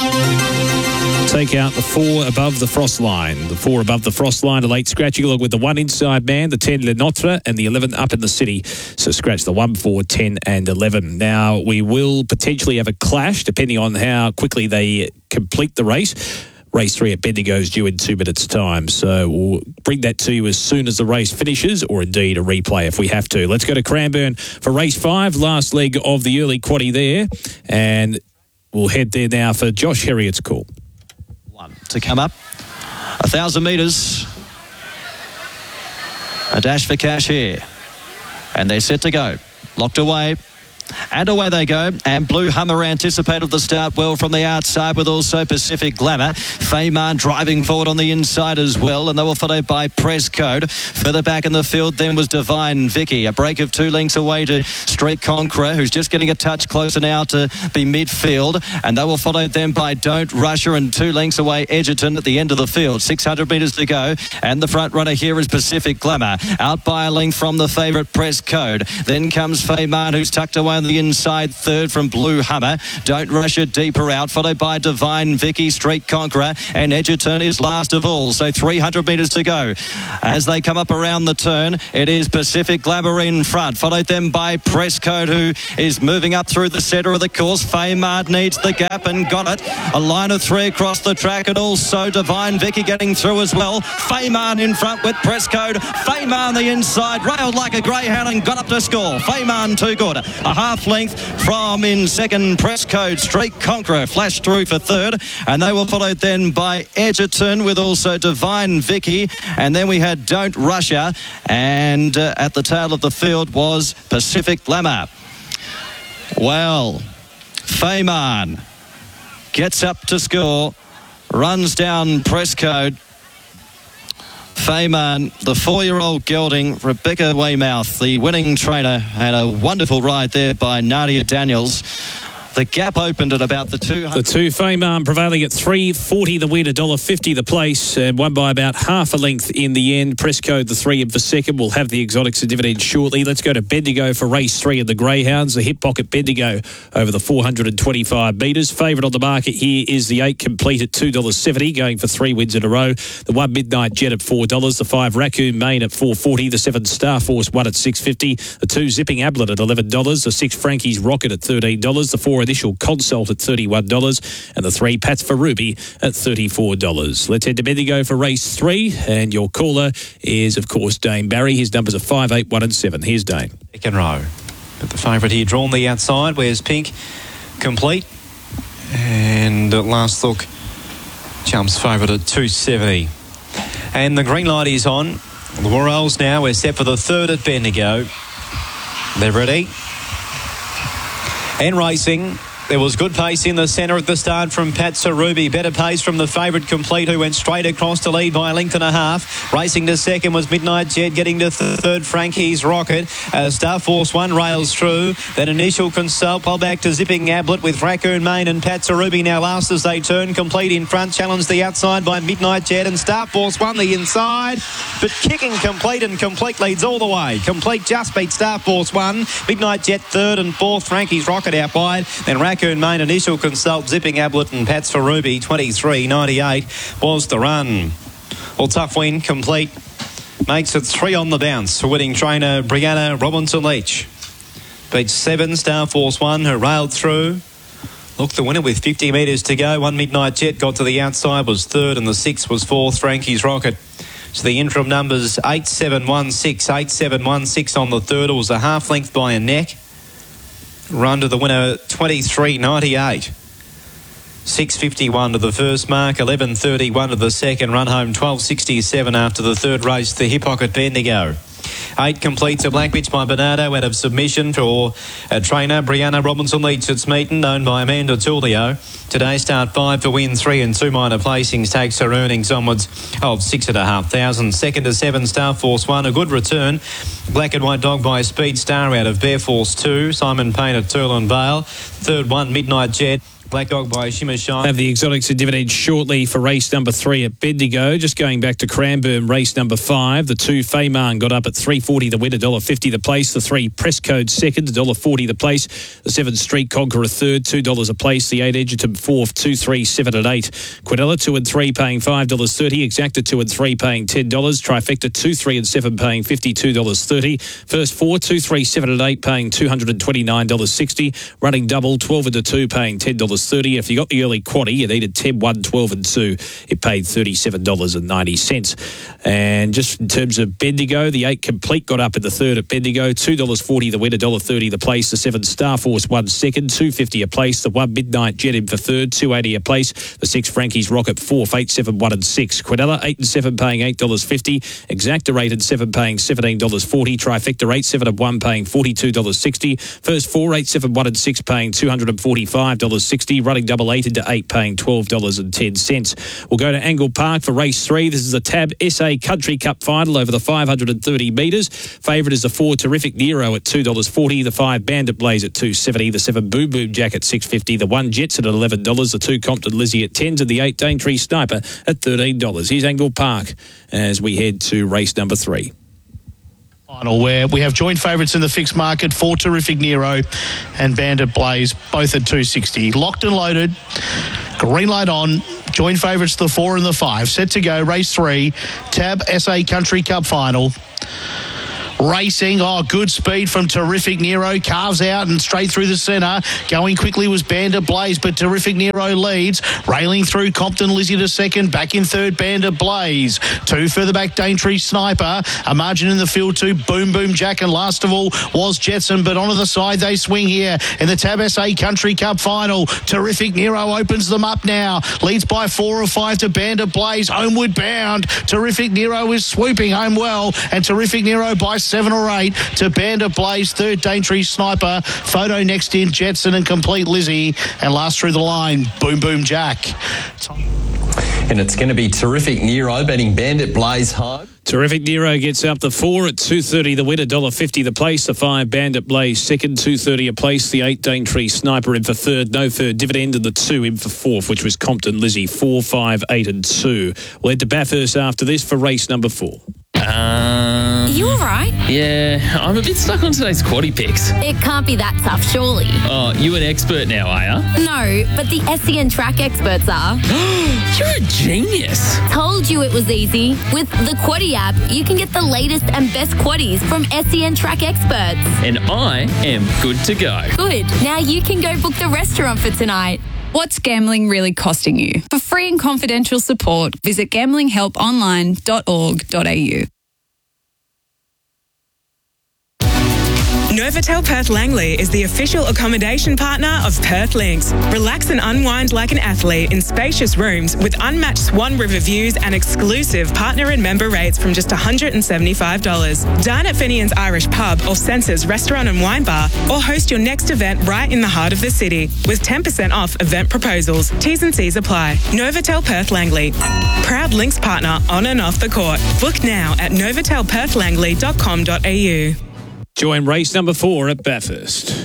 Take out the 4 Above the Frost Line. The 4 Above the Frost Line, a late scratching, along with the 1 Inside Man, the 10 Le Notre, and the 11 Up in the City. So scratch the 1, 4, 10 and 11. Now, we will potentially have a clash, depending on how quickly they complete the race. Race 3 at Bendigo is due in 2 minutes' time. So we'll bring that to you as soon as the race finishes, or indeed a replay if we have to. Let's go to Cranbourne for race 5, last leg of the early quaddie there. And we'll head there now for Josh Herriot's call. To come up 1,000 metres, a dash for cash here, and they're set to go, locked away. And away they go. And Blue Hummer anticipated the start well from the outside, with also Pacific Glamour. Fayman driving forward on the inside as well, and they were followed by Press Code. Further back in the field then was Divine Vicky. A break of 2 lengths away to Street Conqueror, who's just getting a touch closer now to be midfield. And they were followed then by Don't Rusher, and 2 lengths away Edgerton at the end of the field. 600 metres to go. And the front runner here is Pacific Glamour. Out by a length from the favourite Press Code. Then comes Fayman, who's tucked away on the inside, third from Blue Hummer. Don't Rush it deeper out, followed by Divine Vicky, Street Conqueror, and Edgerton is last of all. So 300 metres to go. As they come up around the turn, it is Pacific Glamour in front, followed then by Press Code, who is moving up through the centre of the course. Fayman needs the gap and got it. A line of 3 across the track, and also Divine Vicky getting through as well. Fayman in front with Press Code. Fayman the inside, railed like a greyhound and got up to score. Fayman too good. A half length from in second Press Code. Street Conqueror flashed through for third, and they were followed then by Edgerton with also Divine Vicky, and then we had Don't Rusher, and at the tail of the field was Pacific Glamour. Well, Fayman gets up to score, runs down Press Code. Fayman, the 4-year-old gelding, Rebecca Weymouth, the winning trainer, had a wonderful ride there by Nadia Daniels. The gap opened at about the 200. The 2 Fayman prevailing at $3.40 the win, $1.50 the place, and won by about half a length in the end. Press Code the 3 for second. We'll have the exotics and dividends shortly. Let's go to Bendigo for race 3 of the Greyhounds. The hip pocket Bendigo over the 425 metres. Favourite on the market here is the 8 Complete at $2.70, going for 3 wins in a row. The 1 Midnight Jet at $4. The 5 Raccoon Main at $4.40. The 7 Star Force 1 at $6.50. The 2 Zipping Ablet at $11. The 6 Frankie's Rocket at $13. The 4 Initial Consult at $31, and the 3 Pats for Ruby at $34. Let's head to Bendigo for race 3, and your caller is, of course, Dane Barry. His numbers are 5, 8, 1 and 7. Here's Dane. Second row. But the favourite here drawn the outside. Where's Pink? Complete. And at last look, jumps favourite at $2.70. And the green light is on. The Royals now. We're set for the 3rd at Bendigo. They're ready. And racing. There was good pace in the centre at the start from Patsa Ruby. Better pace from the favourite Complete, who went straight across to lead by a length and a half. Racing to second was Midnight Jet, getting to third Frankie's Rocket. Star Force 1 rails through. Then Initial Consult, pull back to Zipping Ablet with Raccoon Main and Patsa Ruby now last as they turn. Complete in front, challenged the outside by Midnight Jet, and Star Force 1 the inside. But kicking Complete, and Complete leads all the way. Complete just beat Star Force 1. Midnight Jet 3rd and 4th. Frankie's Rocket out wide. Then Raccoon Main, Initial Consult, Zipping Ablet and Pats for Ruby. 23.98 was the run. Well, tough win. Complete makes it 3 on the bounce for winning trainer Brianna Robinson-Leach. Beat 7 Star Force 1, who railed through. Look, the winner with 50 metres to go. 1 Midnight Jet got to the outside, was 3rd, and the 6 was 4th, Frankie's Rocket. So the interim numbers 8-7-1-6, 8-7-1-6 on the 3rd. It was a half length by a neck. Run to the winner 23.98. 6.51 to the first mark, 11.31 to the second. Run home 12.67 after the 3rd race, the Hip Pocket Bendigo. 8 completes a Black Bitch by Bernardo out of submission for trainer Brianna Robinson-Leach at Smeaton, owned by Amanda Tullio. Today start 5 for win 3 and 2 minor placings takes her earnings onwards of 6,500. 2nd to 7 Star Force 1, a good return. Black and White Dog by Speed Star out of Bear Force 2. Simon Payne at Turlin Vale. 3rd one Midnight Jet. Black Dog by Shimmer Shine. Have the exotics and dividends shortly for race number 3 at Bendigo. Just going back to Cranbourne, race number 5. The 2 Fayman got up at $3.40 the win, $1.50 the place. The 3 Press Code second, $1.40 the place. The 7 Street Conqueror third, $2 a place. The 8 Edgerton fourth, 2, 3, 7 and 8. Quinella 2 and 3 paying $5.30. Exacta 2 and 3 paying $10. Trifecta 2, 3 and 7 paying $52.30. First 4, 2, 3, 7 and 8 paying $229.60. Running double 12 and 2 paying $10.30. If you got the early quaddie, you needed 10, 1, 12 and 2. It paid $37.90. And just in terms of Bendigo, the 8 Complete got up in the 3rd at Bendigo. $2.40 the win, $1.30 the place. The 7 Star Force 1 second, $2.50 a place. The 1 Midnight Jet in for 3rd. third, 280 a place. The 6 Frankie's Rocket 4, 8, 7, 1 and 6. Quinella 8 and 7 paying $8.50. Exacta rated 7 paying $17.40. Trifecta 8, 7 and 1 paying $42.60. First 4, 8, 7, 1 and 6 paying $245.60. Running double 8 into 8 paying $12.10. We'll go to Angle Park for race 3. This is the Tab SA Country Cup final over the 530 metres. Favourite is the 4 Terrific Nero at $2.40. The 5 Bandit Blaze at $2.70. The 7 Boom Boom Jack at $6.50. The 1 Jetson at $11. The 2 Compton Lizzie at $10. And the 8 Daintree Sniper at $13. Here's Angle Park as we head to race number 3. Final where we have joint favourites in the fixed market, 4 Terrific Nero and Bandit Blaze, both at $2.60. Locked and loaded, green light on. Joint favourites the 4 and the 5. Set to go, race 3, Tab SA Country Cup final. Racing, good speed from Terrific Nero, carves out and straight through the centre. Going quickly was Bandit Blaze, but Terrific Nero leads. Railing through Compton Lizzie to second, back in third Bandit Blaze. 2 further back Daintree Sniper. A margin in the field 2 Boom Boom Jack, and last of all was Jetson, but onto the side they swing here in the Tab SA Country Cup final. Terrific Nero opens them up now. Leads by 4 or 5 to Bandit Blaze, homeward bound. Terrific Nero is swooping home well, and Terrific Nero by 7 or 8 to Bandit Blaze, third Daintree Sniper. Photo next in Jetson and Complete Lizzie, and last through the line Boom Boom Jack. And it's going to be Terrific Nero betting Bandit Blaze home. Terrific Nero gets up the 4 at $2.30. The winner $1.50 the place. The 5 Bandit Blaze second, $2.30 a place. The 8 Daintree Sniper in for third, no third dividend, and the 2 in for fourth, which was Compton Lizzie, 4, 5, 8 and 2. We'll head to Bathurst after this for race number 4. Are you all right? Yeah, I'm a bit stuck on today's quaddie picks. It can't be that tough, surely. Oh, you an expert now, are you? No, but the SEN track experts are. You're a genius. Told you it was easy. With the Quaddie app, you can get the latest and best quaddies from SEN track experts. And I am good to go. Good. Now you can go book the restaurant for tonight. What's gambling really costing you? For free and confidential support, visit gamblinghelponline.org.au. Novotel Perth Langley is the official accommodation partner of Perth Links. Relax and unwind like an athlete in spacious rooms with unmatched Swan River views and exclusive partner and member rates from just $175. Dine at Fenian's Irish Pub or Senses Restaurant and Wine Bar, or host your next event right in the heart of the city with 10% off event proposals. T's and C's apply. Novotel Perth Langley. Proud Links partner on and off the court. Book now at novotelperthlangley.com.au. Join race number 4 at Bathurst.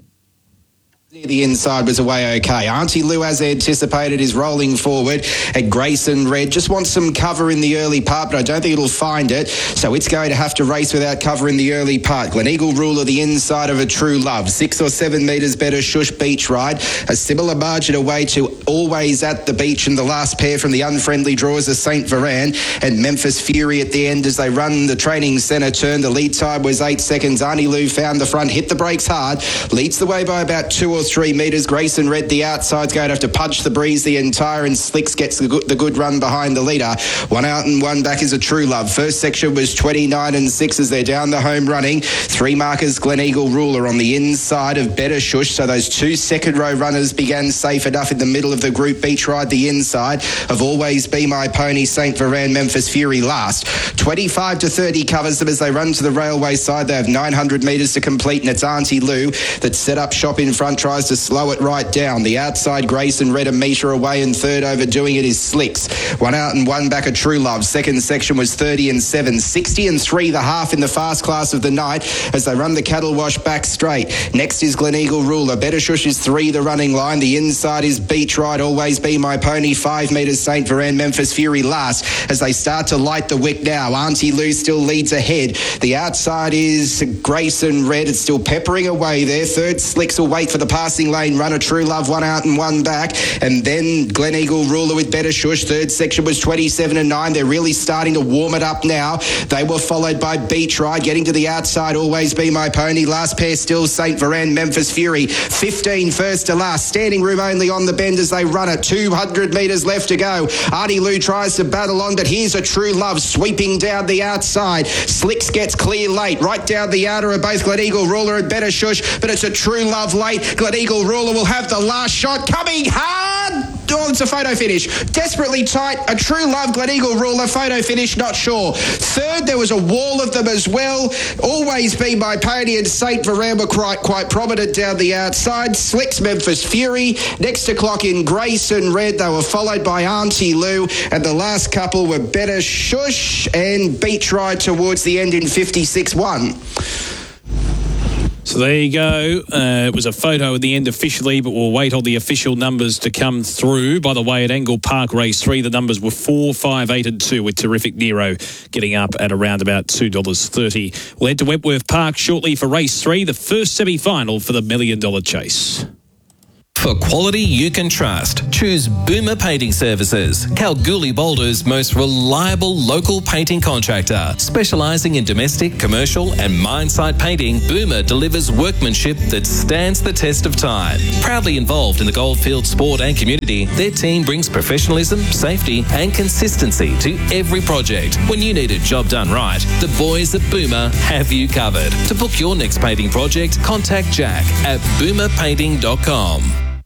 The inside was away okay. Auntie Lou, as anticipated, is rolling forward. And Grayson Red just wants some cover in the early part, but I don't think it'll find it. So it's going to have to race without cover in the early part. Gleneagle Ruler, the inside of A True Love. 6 or 7 metres better. Shush Beach Ride. A similar margin away to Always at the Beach, and the last pair from the unfriendly draws are St. Veran and Memphis Fury at the end as they run the training centre turn. The lead time was 8 seconds. Auntie Lou found the front, hit the brakes hard. Leads the way by about 2 or 3 metres. Grayson Red, the outside's going to have to punch the breeze the entire, and Slicks gets the good run behind the leader. 1 out and 1 back is A True Love. First section was 29 and 6 as they're down the home running. 3 markers Gleneagle Ruler on the inside of Better Shush. So those 2 second row runners began safe enough in the middle of the group. Beach Ride the inside of Always Be My Pony, St. Veran, Memphis Fury last. 25 to 30 covers them as they run to the railway side. They have 900 metres to complete, and it's Auntie Lou that set up shop in front, tries to slow it right down. The outside Grayson Red, a metre away, and third overdoing it is Slicks. 1 out and 1 back A True Love. Second section was 30 and 7. 60 and 3 the half in the fast class of the night as they run the cattle wash back straight. Next is Gleneagle Ruler. Better Shush is 3 the running line. The inside is Beach Ride, Always Be My Pony. 5 metres St. Veran, Memphis Fury last as they start to light the wick now. Auntie Lou still leads ahead. The outside is Grayson Red. It's still peppering away there. Third Slicks will wait for the passing lane. Run A True Love, 1 out and 1 back, and then Gleneagle Ruler with Better Shush. Third section was 27 and 9. They're really starting to warm it up now. They were followed by Beach Ride, getting to the outside, Always Be My Pony. Last pair still St. Veran, Memphis Fury. 15 first to last. Standing room only on the bend as they run it. 200 metres left to go. Auntie Lou tries to battle on, but here's A True Love sweeping down the outside. Slicks gets clear late. Right down the outer of both Gleneagle Ruler and Better Shush, but it's A True Love late. Eagle Ruler will have the last shot. Coming hard. Oh, it's a photo finish. Desperately tight. A True Love Gleneagle Ruler. Photo finish, not sure. Third, there was a wall of them as well. Always Been by Pony and St. Varan were quite prominent down the outside. Slicks Memphis Fury. Next to clock in Grace and Red. They were followed by Auntie Lou. And the last couple were Better Shush and Beach Ride towards the end in 56-1. So there you go. It was a photo at the end officially, but we'll wait on the official numbers to come through. By the way, at Angle Park Race 3, the numbers were 4, 5, 8 and 2 with Terrific Nero getting up at around about $2.30. We'll head to Wentworth Park shortly for Race 3, the first semi-final for the $1 Million Chase. For quality you can trust, choose Boomer Painting Services, Kalgoorlie Boulder's most reliable local painting contractor. Specialising in domestic, commercial and mine site painting, Boomer delivers workmanship that stands the test of time. Proudly involved in the Goldfield sport and community, their team brings professionalism, safety and consistency to every project. When you need a job done right, the boys at Boomer have you covered. To book your next painting project, contact Jack at boomerpainting.com.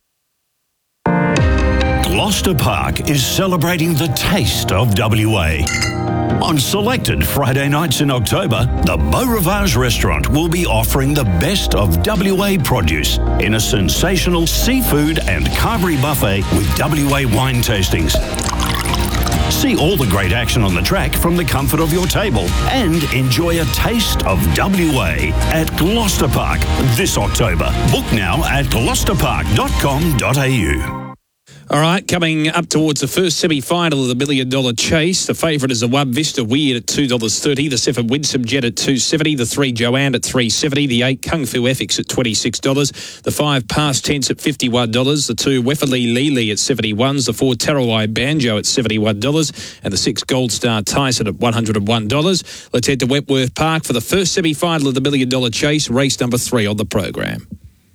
Gloucester Park is celebrating the taste of WA. On selected Friday nights in October, the Beau Rivage restaurant will be offering the best of WA produce in a sensational seafood and carvery buffet with WA wine tastings. See all the great action on the track from the comfort of your table and enjoy a taste of WA at Gloucester Park this October. Book now at gloucesterpark.com.au. All right, coming up towards the first semi-final of the $1 Million Chase. The favourite is the 1 Vista Weird at $2.30, the 7 Winsome Jet at $2.70, the 3 Joanne at $3.70, the 8 Kung Fu Ethics at $26, the 5 Past Tense at $51, the 2 Wefferly Lili at $71, the 4 Tarawai Banjo at $71, and the 6 Gold Star Tyson at $101. Let's head to Wentworth Park for the first semi-final of the $1 Million Chase, race number 3 on the program.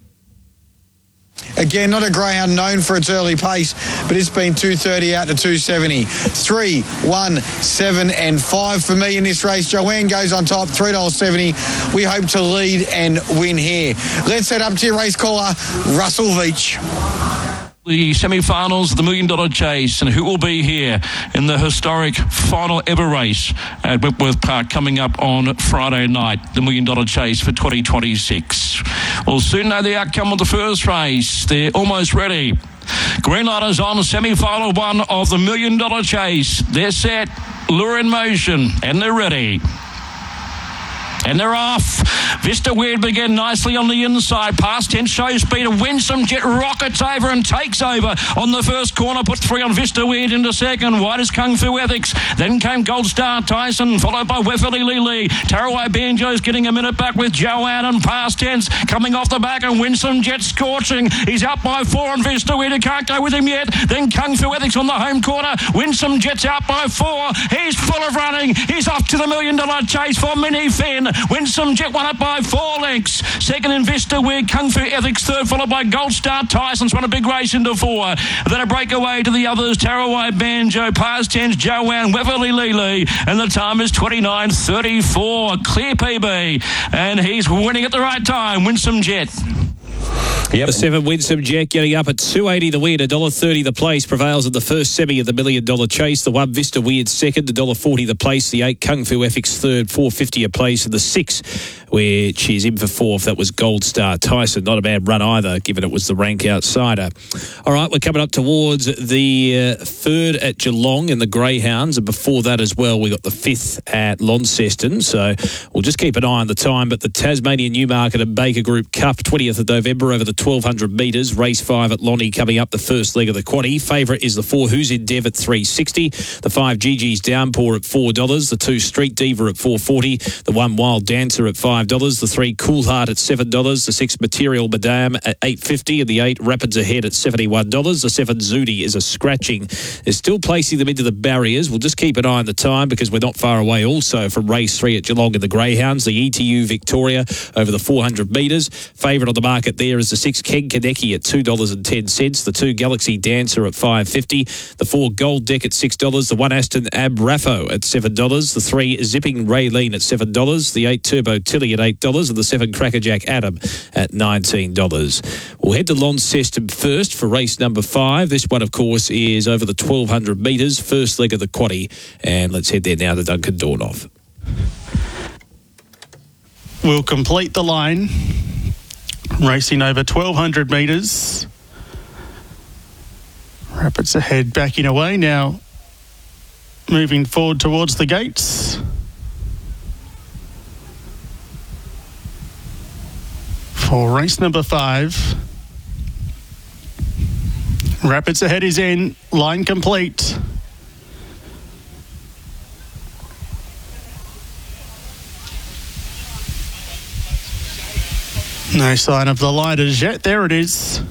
Again, not a greyhound known for its early pace, but it's been 2.30 out to 2.70. 3, 1, 7 and 5 for me in this race. Joanne goes on top, $3.70. We hope to lead and win here. Let's head up to your race caller, Russell Veach. The semi-finals of the $1 Million Chase, and who will be here in the historic final ever race at Wentworth Park coming up on Friday night, the $1 Million Chase for 2026. We'll soon know the outcome of the first race. They're almost ready. Green light is on, semi-final 1 of the $1 Million Chase. They're set, lure in motion, and they're ready. And they're off. Vista Weird begin nicely on the inside. Past 10 shows speed. A Winsome Jet rockets over and takes over on the first corner. Put 3 on Vista Weird into second. Wide as Kung Fu Ethics. Then came Gold Star Tyson, followed by Wefferly Lili. Tarawai Banjo's getting a minute back with Joanne and Past Tense coming off the back, and Winsome Jet scorching. He's up by 4 on Vista Weird. He can't go with him yet. Then Kung Fu Ethics on the home corner. Winsome Jet's out by 4. He's full of running. He's off to the $1 Million Chase for Mini Finn. Winsome Jet won up by 4 lengths. Second in Vista Weird, Kung Fu Ethics third, followed by Gold Star Tyson's won a big race into 4. Then a breakaway to the others, Tarawai Banjo, Past Tense, Joanne, Wefferly Lili, and the time is 29.34. Clear PB, and he's winning at the right time, Winsome Jet. Yep. The 7 Winsome Jet getting up at $2.80 the win, $1.30 the place, prevails in the first semi of the $1 Million Chase. The 1 Vista Weird second, $1.40 the place. The 8 Kung Fu Ethics third, $4.50 a place. And the 6, which is in for 4th, that was Gold Star Tyson. Not a bad run either, given it was the rank outsider. All right, we're coming up towards the 3rd at Geelong in the Greyhounds. And before that as well, we got the 5th at Launceston. So we'll just keep an eye on the time. But the Tasmanian Newmarket and Baker Group Cup, 20th of November over the 1,200 metres. Race 5 at Lonnie coming up, the first leg of the quaddie. Favourite is the 4 Who's in Dev at $3.60. The 5 Gigi's Downpour at $4. The 2 Street Diva at $4.40. The 1 Wild Dancer at $5. The 3 Cool Heart at $7. The 6 Material Madame at $8.50. And the 8 Rapids Ahead at $71. The 7 Zudi is a scratching. They're still placing them into the barriers. We'll just keep an eye on the time because we're not far away also from race 3 at Geelong in the Greyhounds. The ETU Victoria over the 400 metres. Favourite on the market there is the 6 Ken Kaneki at $2.10. The 2 Galaxy Dancer at $5.50. The 4 Gold Deck at $6. The 1 Aston Ab Raffo at $7. The 3 Zipping Raylene at $7. The 8 Turbo Tilly Quaddy at $8 and the 7 Crackerjack Adam at $19. We'll head to Launceston first for race number 5. This one, of course, is over the 1,200 metres, first leg of the Quaddy. And let's head there now to Duncan Dornoff. We'll complete the line. Racing over 1,200 metres. Rapids ahead, backing away now. Moving forward towards the gates. For race number 5. Rapids ahead is in. Line complete. No sign of the light as yet. There it is.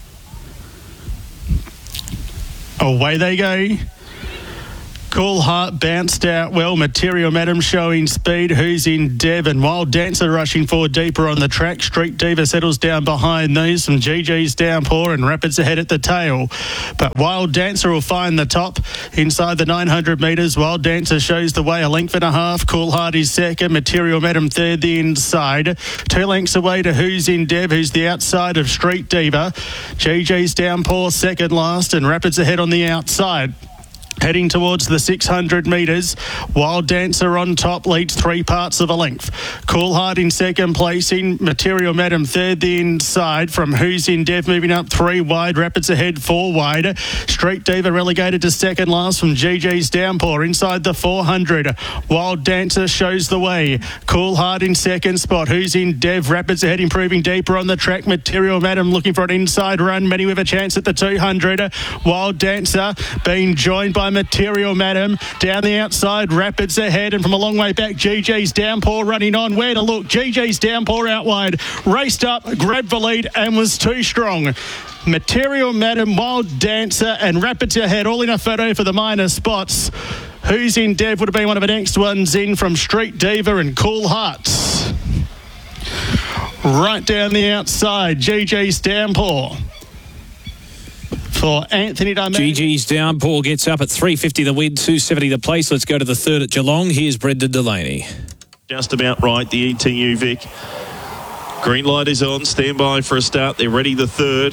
Away they go. Cool Heart bounced out well. Material Madam showing speed. Who's in Dev and Wild Dancer rushing forward deeper on the track. Street Diva settles down behind these. Some GG's Downpour and Rapids ahead at the tail. But Wild Dancer will find the top inside the 900 metres. Wild Dancer shows the way, a length and a half. Cool Heart is second. Material Madam third the inside. 2 lengths away to Who's in Dev, who's the outside of Street Diva. GG's Downpour second last and Rapids ahead on the outside. Heading towards the 600 metres. Wild Dancer on top, leads 3 parts of a length. Cool Heart in second placing. Material Madam third the inside. From Who's in Dev moving up 3 wide. Rapids ahead 4 wide. Street Diva relegated to second last from GG's Downpour. Inside the 400. Wild Dancer shows the way. Cool Heart in second spot. Who's in Dev? Rapids ahead, improving deeper on the track. Material Madam looking for an inside run. Many with a chance at the 200. Wild Dancer being joined by Material Madam down the outside. Rapids ahead, and from a long way back, GG's Downpour running on. Where to look? GG's Downpour out wide, raced up, grabbed the lead and was too strong. Material Madam, Wild Dancer and Rapids ahead, all in a photo for the minor spots. Who's in Dev would have been one of the next ones in from Street Diva and Cool Hearts. Right down the outside, GG's Downpour. For Anthony Dunman. GG's Downpour gets up at 350 the win, 270 the place. Let's go to the third at Geelong. Here's Brendan Delaney. Just about right, the ETU Vic. Green light is on. Stand by for a start. They're ready, the third.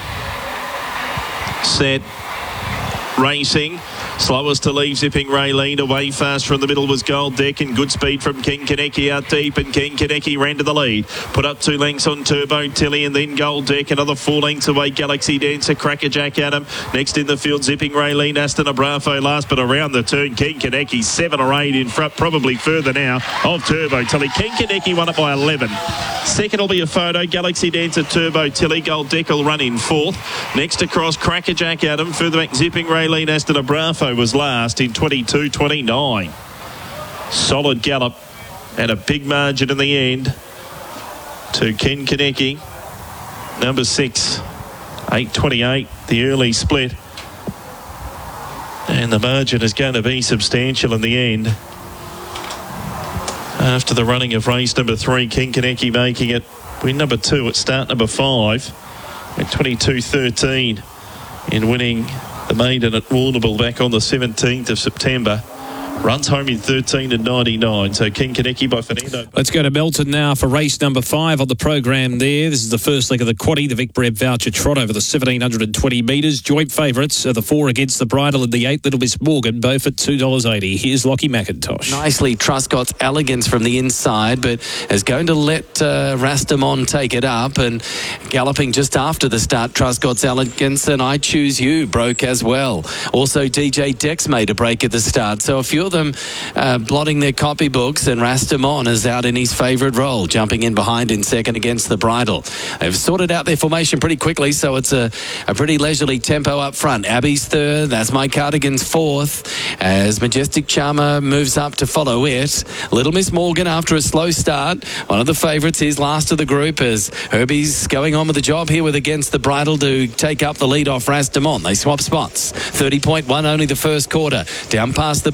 Set. Racing. Slowest to leave, Zipping Raylene. Away fast from the middle was Gold Deck, and good speed from King Kaneki out deep, and King Kaneki ran to the lead. Put up 2 lengths on Turbo Tilly, and then Gold Deck. Another 4 lengths away, Galaxy Dancer, Crackerjack Adam. Next in the field, Zipping Raylene, Aston Abrafo last, but around the turn, King Kaneki 7 or 8 in front, probably further now, of Turbo Tilly. King Kaneki won it by 11. Second will be a photo, Galaxy Dancer, Turbo Tilly. Gold Deck will run in fourth. Next across, Crackerjack Adam. Further back, Zipping Raylene, Aston Abrafo was last in 22.29. Solid gallop and a big margin in the end to Ken Kaneki. Number 6, 8.28, the early split. And the margin is going to be substantial in the end. After the running of race number 3, King Kaneki making it win number 2 at start number 5 at 22.13 in winning the maiden at Warrnambool back on the 17th of September. Runs home in 13.99. So King Kaneki by Fernando. Let's go to Melton now for race number 5 on the program there. This is the first leg of the Quaddy, the Vic Breb Voucher Trot over the 1,720 metres. Joint favourites are the 4 Against the Bridle and the 8 Little Miss Morgan, both at $2.80. Here's Lockie McIntosh. Nicely, Truscott's Elegance from the inside, but is going to let Rastamon take it up, and galloping just after the start, Truscott's Elegance and I Choose You broke as well. Also, DJ Dex made a break at the start, so a few of them blotting their copybooks, and Rastamon is out in his favourite role, jumping in behind in second Against the Bridle. They've sorted out their formation pretty quickly, so it's a pretty leisurely tempo up front. Abby's third, that's My Cardigan's fourth, as Majestic Charmer moves up to follow it. Little Miss Morgan after a slow start, one of the favourites is last of the group, as Herbie's going on with the job here with Against the Bridle to take up the lead off Rastamon. They swap spots. 30.1 only the first quarter, down past the bell.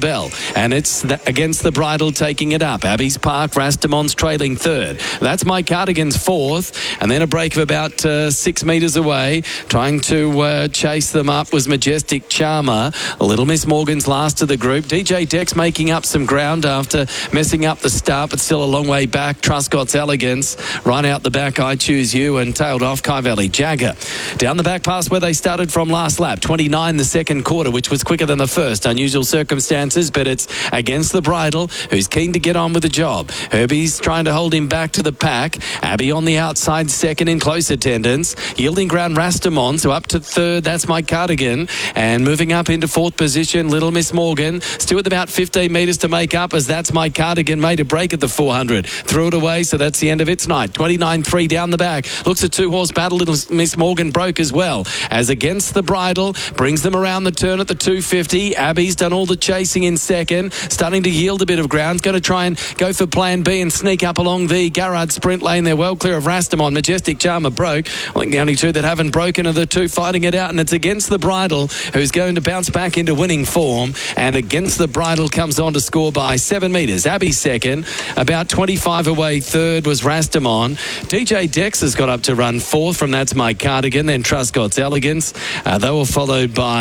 and it's Against the Bridle taking it up. Abbey's Park, Rastamon's trailing third. That's My Cardigan's fourth, and then a break of about 6 metres away. Trying to chase them up was Majestic Charmer. Little Miss Morgan's last of the group. DJ Dex making up some ground after messing up the start, but still a long way back. Truscott's Elegance. Right out the back, I Choose You, and tailed off Kai Valley Jagger. Down the back past where they started from last lap. 29 the second quarter, which was quicker than the first. Unusual circumstances, but it's Against the Bridle, who's keen to get on with the job. Herbie's trying to hold him back to the pack. Abbey on the outside, second in close attendance. Yielding ground Rastamon, so up to third, that's My Cardigan. And moving up into fourth position, Little Miss Morgan. Still with about 15 metres to make up, as That's My Cardigan made a break at the 400. Threw it away, so that's the end of its night. 29-3 down the back. Looks a two-horse battle. Little Miss Morgan broke as well. As Against the Bridle brings them around the turn at the 250. Abbey's done all the chasing in second. Starting to yield a bit of ground. Going to try and go for plan B and sneak up along the Garrard sprint lane. They're well clear of Rastamon. Majestic Charmer broke. I think the only two that haven't broken are the two fighting it out, and it's Against the Bridle who's going to bounce back into winning form. And Against the Bridle comes on to score by 7 metres. Abbey second. About 25 away third was Rastamon. DJ Dex has got up to run fourth from That's My Cardigan. Then Truscott's Elegance. They were followed by